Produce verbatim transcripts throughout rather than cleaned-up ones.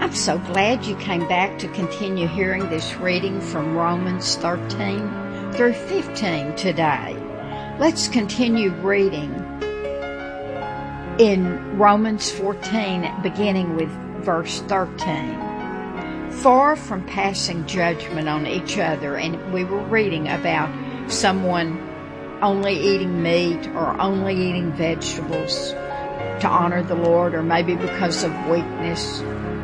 I'm so glad you came back to continue hearing this reading from Romans thirteen through fifteen today. Let's continue reading in Romans fourteen, beginning with verse thirteen. Far from passing judgment on each other, and we were reading about someone only eating meat or only eating vegetables to honor the Lord, or maybe because of weakness,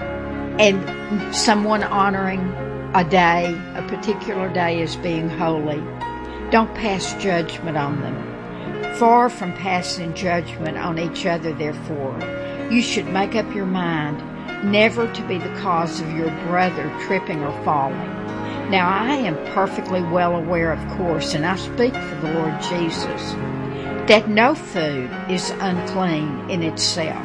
and someone honoring a day, a particular day, as being holy. Don't pass judgment on them. Far from passing judgment on each other, therefore, you should make up your mind never to be the cause of your brother tripping or falling. Now, I am perfectly well aware, of course, and I speak for the Lord Jesus, that no food is unclean in itself.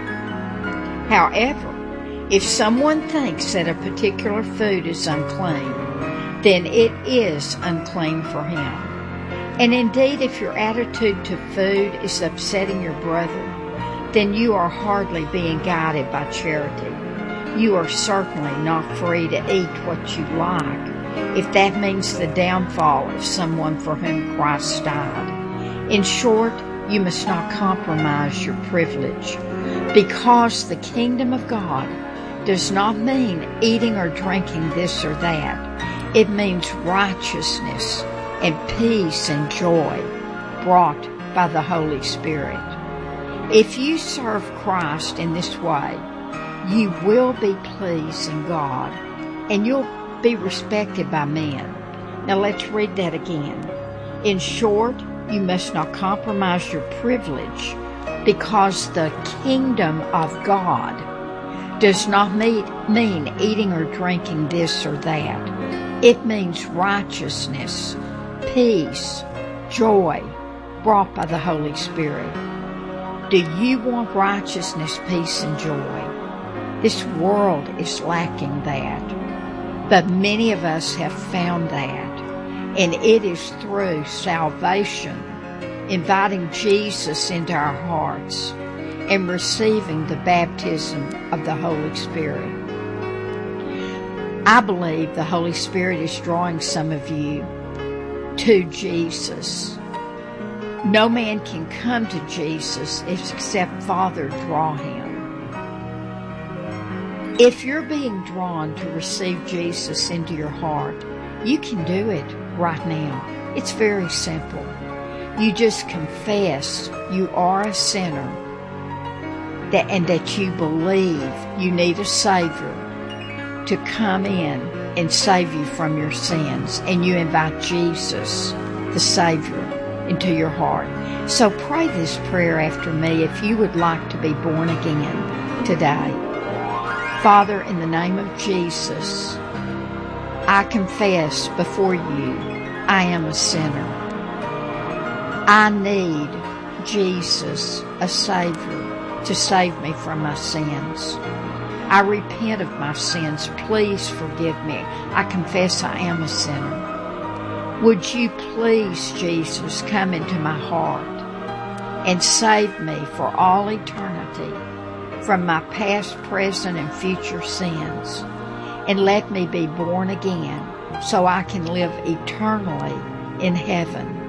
However, if someone thinks that a particular food is unclean, then it is unclean for him. And indeed, if your attitude to food is upsetting your brother, then you are hardly being guided by charity. You are certainly not free to eat what you like, if that means the downfall of someone for whom Christ died. In short, you must not compromise your privilege, because the kingdom of God does not mean eating or drinking this or that. It means righteousness and peace and joy brought by the Holy Spirit. If you serve Christ in this way, you will be pleasing God, and you'll be respected by men. Now let's read that again. In short, you must not compromise your privilege, because the kingdom of God does not mean, mean eating or drinking this or that. It means righteousness, peace, joy brought by the Holy Spirit. Do you want righteousness, peace, and joy? This world is lacking that, but many of us have found that, and it is through salvation, inviting Jesus into our hearts, and receiving the baptism of the Holy Spirit. I believe the Holy Spirit is drawing some of you to Jesus. No man can come to Jesus except Father draw him. If you're being drawn to receive Jesus into your heart, you can do it right now. It's very simple. You just confess you are a sinner, that, and that you believe you need a Savior to come in and save you from your sins, and you invite Jesus, the Savior, into your heart. So pray this prayer after me if you would like to be born again today. Father, in the name of Jesus, I confess before you I am a sinner. I need Jesus, a Savior, to save me from my sins. I repent of my sins. Please forgive me. I confess I am a sinner. Would you please, Jesus, come into my heart and save me for all eternity from my past, present, and future sins, and let me be born again so I can live eternally in heaven.